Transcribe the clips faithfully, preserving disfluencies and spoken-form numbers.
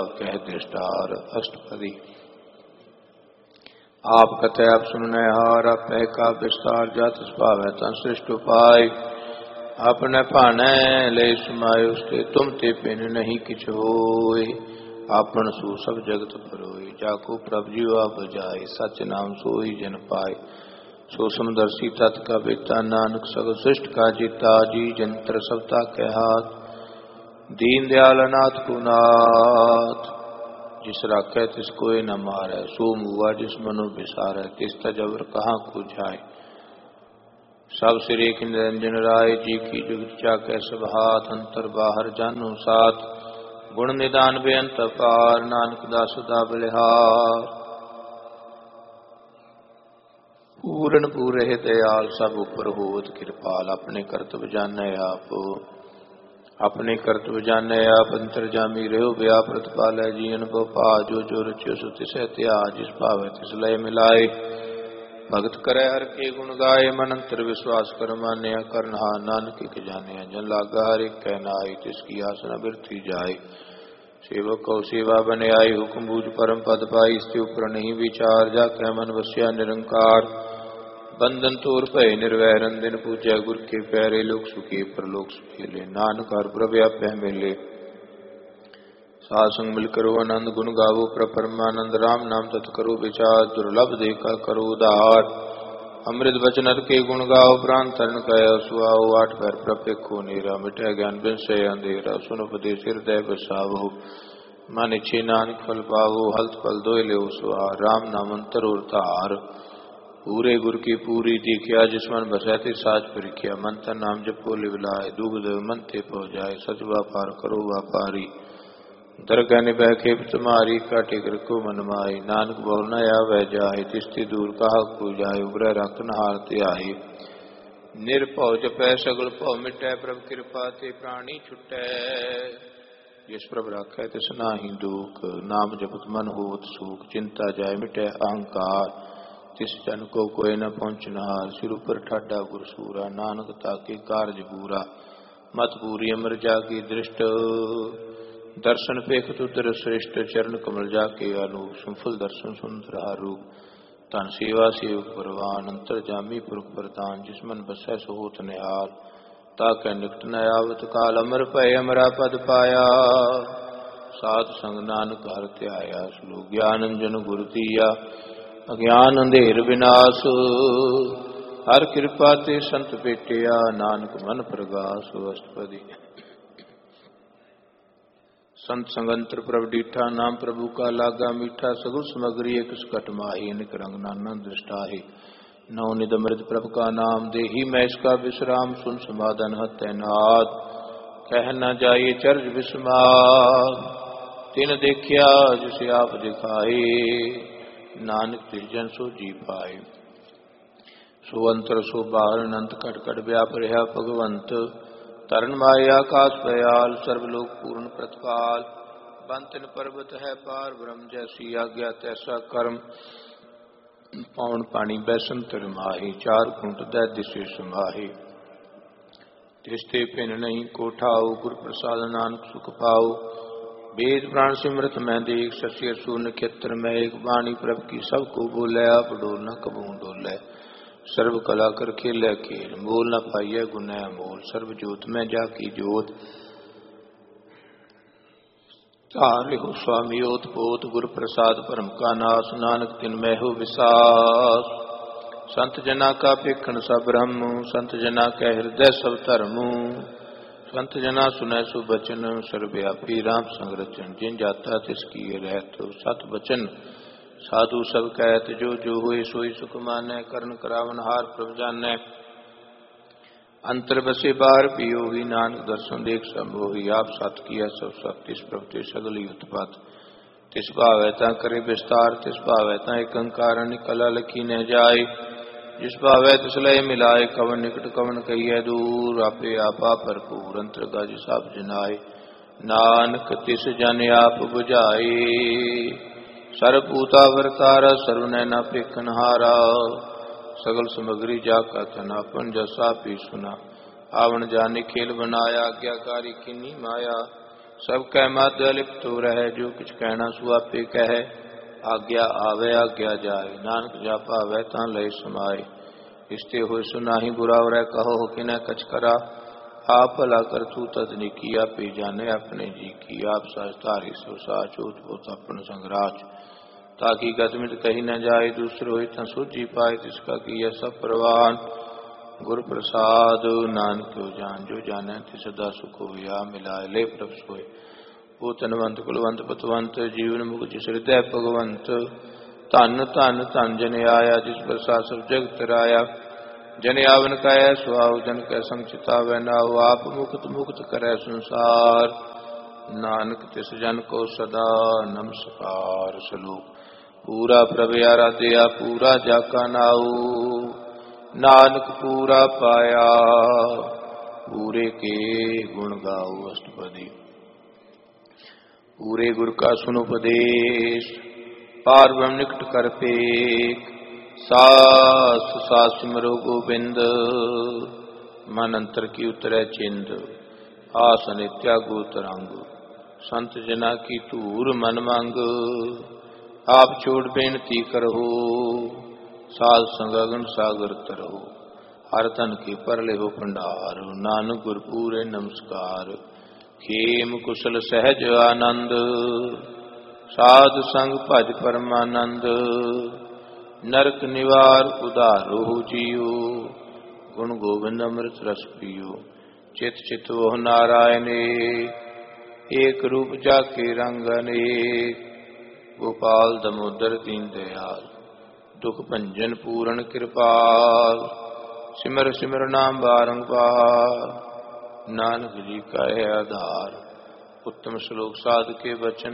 कह दृष्टार। अष्टपदी। आप कथे आप सुनने हार, आप का विस्तार जा तिस भावै तन सृष्ट उपाय। अपने भाने ले समाये उसते, तुम ते पिन नहीं किछ होय। आपन सू सब जगत परोय, जाको प्रभ जी आप बजाय। सच नाम सोई जन पाए, सो समदर्शी तत् का बेता। नानक सगल सृष्ट का जीता, जी जंत्र सबता के हाथ। दीन दयाल अनाथ को नाथ, जिस राखे तिस कोई न मारै। सो मुआ जिस मनो बिसारै, तिस तजबर कहाँ को जाय। सब सिर एक निरंजन राय, जी की जुगत चाकै सब हाथ। अंतर बाहर जानो साथ, गुण निदान बेअंत पार। नानक दास सदा बलिहार, पूरन पूरे दयाल। सब उपर होत कृपाल, अपने कर्तव्य जानै आप। अपने कर्तव्य जाने आप, अंतरजामी रहो व्याप प्रतिपालै। जी अनुभव पा, जो जो रचियो सो तिसै त्याज। जिस भावै तिस लय मिलाए, भगत करे हर के गुण गाए। मन अंतर विश्वास कर मान्या, करनहार नानक के जाने। जन लागा हर एक कह नाई, तिसकी आसना बिरथी जाए। सेवक को सेवा बने आई, हुक्म बूझ परम पद पाई। इसके ऊपर नहीं विचार, जा कह मन वस्या निरंकार। बंधन तोर भय निर्वैर, दिन पूजै गुर के प्यारे। लोक सुखी परलोक सुखेले, नानक हर प्रभ व्यापै मेले। साध संग मिल करो आनंद, गुण गावो प्रभ परमानंद। राम नाम तत् करो विचार, दुर्लभ देखा करो उधार। अमृत वचन हर के गुण गाओ, प्राण तरण कयो सुआओ। आठ पैर प्रभ पेखो नीरा, मिटै ज्ञान बिन से अंधेरा। सुन उपदेश हृदय बसावो, मन इच्छे नानक फल पावो। हल्त पल दोय लेओ सुआर, राम नाम अंतर और तार। पूरे गुर की पूरी दीख्या, जिसमन बसै तिर साज परिख्या। मन तन नाम जपो लिवलाय, दूब देव मन ते पौ जाय। सच व्यापार करो व्यापारी, दरगह निभै खेप तुम्हारी। काटे कर को मन माई, नानक बहु न आवे जाय। तिस्ती दूर कहा को जाय, उग्र रखन हार त्याय। निरभउ जपै सगल भउ मिटै, प्रभ कृपा ते प्राणी छुटै। जिस प्रभ राखै तिस नाहि दुख, नाम जपत मन होत सुख। चिंता जाय मिटै अहंकार, तिस जन को कोई न पहुँचनहार। सिर ऊपर ठाडा गुर सूरा, नानक ताके कारज पूरा। मत पूरी अमर जाकी दृष्ट, दर्शन पेख तुदर श्रेष्ठ। चरण कमल जाके अनूप, सुफल दर्शन सुंदर रूप। तन सेवा सेवक परवान, अंतर जामी पुरख प्रधान। जिस मन बसै सो होत निहाल, ताकै निकट न आवत काल। अमर भय अमरा पद पाया, साध संग नानक हर त्याया। सुलो ज्ञान अंजन गुर दिया, अज्ञान अंधेर विनाश। हर कृपा ते संत भेटिया, नानक मन प्रगास। अष्टपदी। संत संगंतर प्रभ डीठा, नाम प्रभु का लागा मीठा। सगुल समग्री एक सकट माही, निक रंग नाना दृष्टाही। नौ निध अमृत प्रभ का नाम देही, मैं इसका विश्राम। सुन समाधान हतै नाद, कह न जाइए चर्ज विस्माद। तिन देखिया जिसे आप दिखाए, नानक तिरजन सो जी पाए। सो अंतर सो बाहर, अनंत कट कट व्याप रहा भगवंत। तरण माया आकाश पयाल, सर्वलोक पूर्ण प्रतिपाल। बंतन पर्वत है पार ब्रह्म, जैसी आज्ञा तैसा कर्म। पौन पानी बैसंतर माही, चार कुंट दै दिशे समाही। तिस्ते पिन नहीं कोठाओ, गुर प्रसाद नानक सुख पाओ। वेद प्राण सिमरत मैं देख, शशि असुर नक्षत्र में एक। वाणी प्रभ की सबको बोले, आप डोल न कबू डोले। सर्व कला कर खेलै खेल, मोल न पाइय गुनै मोल। सर्व जोत में जाकी जोत, तार हो स्वामी ओत पोत। गुर प्रसाद परम का नाश, नानक तिन में हो विसास। संत जना का पेखण सब ब्रह्म, संत जना के हृदय सब धर्म। संत जना सुनै सु बचन, सर्वव्यापी राम संग रचन। जिन जाता तिसकी रहत, सत बचन साधु सब कहत। जो जो हुए सोई सुख मानै, करण करावन हार प्रभ जानै। अंतर बसे बार पियो ही, नानक दर्शन देख संभोही। आप सत किया सब सत, तिस प्रभ ते सगली उत्पत। तिस भावै ता करे विस्तार, तिस भावै ता एक अंकार। निकला लखी न जाय, जिस भावै तिस लय मिलाए। कवन निकट कवन कहिए दूर, आपे आपा भरपूर। अंतर गज सब जनाए, नानक तिस जन आप बुझाए। सर्वभूता वर्तारा, सर्व नैना पेखनहारा। सगल समग्री जाका तन, अपन जसा पी सुना। आवन जाने खेल बनाया, आज्ञाकारी किन्नी माया। सब कह मध्य लिप्त रहे, जो किछ कहना सु आपे कहे। आज्ञा आवे आज्ञा जाए, नानक जा पावै तां लय समाए। इसते होय सो नाहि बुरा वरै, कहो किनै कछ करा। आप भला कर तू तदनि की, आपे जाने अपने जी की। आप साच धारी सो साच, ओत पोत अपन संगराच। ताकि गतमित कही न जाए, दूसरो होय तां सूझी पाए। तिसका किया सब प्रवान, गुर प्रसाद नानक को जान। जो जाने तिस सदा सुख होया, मिलाए ले प्रभ सोय। ओ तनवंत कुलवंत पतवंत, जीवन मुख जिस हृदय भगवंत। धन धन धन जन आया, जिस प्रसाद सब जग तराया। जन आवन कह सुहाव, जन कै संग चितावै नाउ। आप मुक्त मुक्त करै संसार, नानक तिस जन को सदा नमस्कार। सलोक पूरा प्रभ आराध्या, पूरा जाका नाऊ। नानक पूरा पाया, पूरे के गुण गाओ। अष्टपदी। पूरे गुर का सुनो उपदेश, पार ब्रह्म निकट कर पेख। सास सास सिमरो गोबिंद, मन अंतर की उतरै चिंद। आसन त्यागो तरंग, संत जना की धूर मन मंग। आप छोड़ बेनती करहो, साध संगन सागर तरहो। हर तन के पर लेहो भंडार, नानक गुर पूरे नमस्कार। खेम कुशल सहज आनंद, साध संग भज परमानंद। नरक निवार उदारो जियो, गुण गोविंद अमृत रस पियो। चित चित वह नारायणे, एक रूप जाके रंग अनेक। गोपाल दमोदर दीन दयाल, दुख भंजन पूरण कृपाल। सिमर सिमर नाम बारंबार, नानक जी का है आधार। उत्तम श्लोक साध के वचन,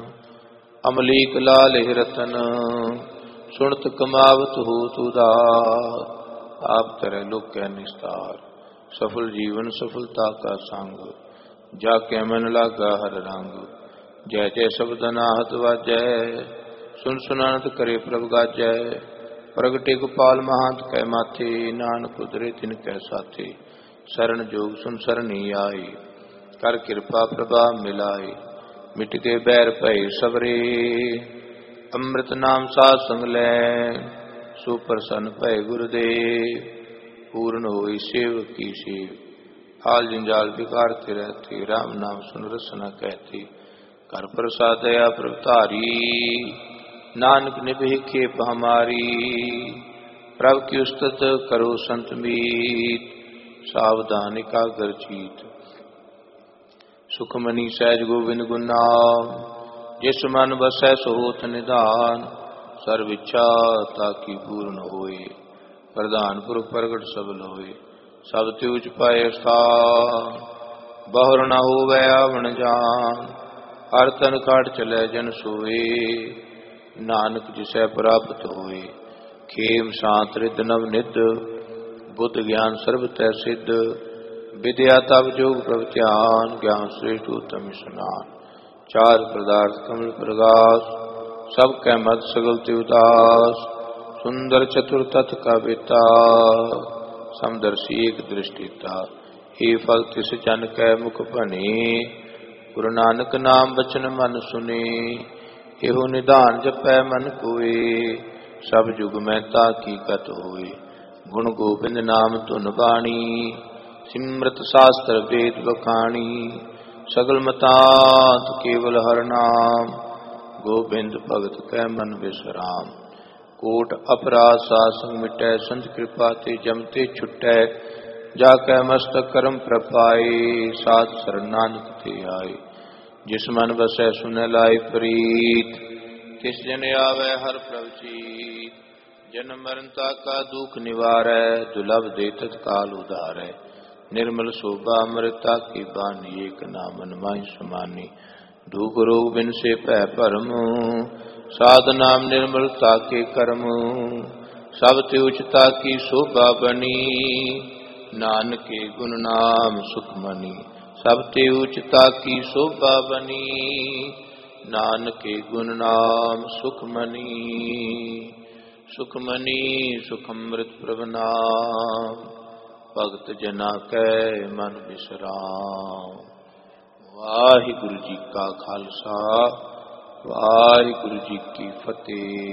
अमलीक लाल रतन। सुनत कमावत होत उदार, आप तरह लोक कै निस्तार। सफल जीवन सफलता का संग, जाके मन लागा हर रंग। जय जय शब्द अनाहत वाजै, सुन सुनानत करे प्रभ गाजै। प्रगटे गोपाल महांत कै माथे, नानक उतरे तिन कै साथे। शरण जोग सुन सरनी आए, कर कृपा प्रभा मिलाए। मिट के बैर भय सबरे, अमृत नाम साध संग लै। सो प्रसन्न भय गुरुदेव, पूर्ण होई सेवक की सेव। हाल जंजाल बिकारते रहते, राम नाम सुन रसना कहते। कर प्रसाद दया प्रभुतारी, नानक निभे खेप हमारी। प्रभु की उस्तत करो संत मीत, सावधान एकाग्र चीत। सुखमनी सहज गोविंद गुण नाम, जिस मन बसै सो होत निधान। सर्व इच्छा ताकि पूर्ण होए, प्रधान पुरख प्रगट सब लोए। सब त्योज पाए स्थान, बहुर न होवै आवण जान। हर तन काट चलै जन सोए, नानक जिसै प्राप्त होए। खेम शांत रिद नव निध, बुद्ध ज्ञान सर्व तै सिद्ध। विद्या तब जोग प्रभ ध्यान, ज्ञान श्रेष्ठ उत्तम स्नान। चार पदार्थ कमल प्रगास, सब कै मत सगल ते उदास। सुंदर चतुर तथ का बेता, समदर्शी एक दृष्टिता। हे फल तिस जन कै मुख भनी, गुरु नानक नाम बचन मन सुने। एहो निधान जपै मन कोय, सब जुग में ताकी कत होए। गुण गोबिंद नाम धुन बाणी, सिमरत शास्त्र वेद बखाणी। सगल मतांत केवल हर नाम, गोबिंद भगत कै मन विश्राम। कोट अपराध सासंग मिटै, संत कृपा ते जमते छुटै। जाकै मस्तक करम प्रपाए, साध शरण नानक ते आए। जिस मन बसै सुनै लाई प्रीत, तिस जन आवे हर प्रभ चीत। जन्म मरण का दुख निवारै, दुलभ दे तत्काल उधारै। निर्मल शोभा अमृता की बानी, एक नाम मन माहि समानी। दुख रोग बिन से भय भरम, साध नाम निर्मलता के कर्म। सब ते उचता की शोभा बनी, नानक के गुण नाम सुखमनी। सब ते उचता की शोभा बनी, नानक के गुण नाम सुखमनी। सुखमनी सुखमृत प्रभ नाम, भगत जना कै मन विश्राम। ਵਾਹਿਗੁਰੂ ਜੀ ਕਾ ਖਾਲਸਾ ਵਾਹਿਗੁਰੂ ਜੀ ਕੀ ਫਤਿਹ।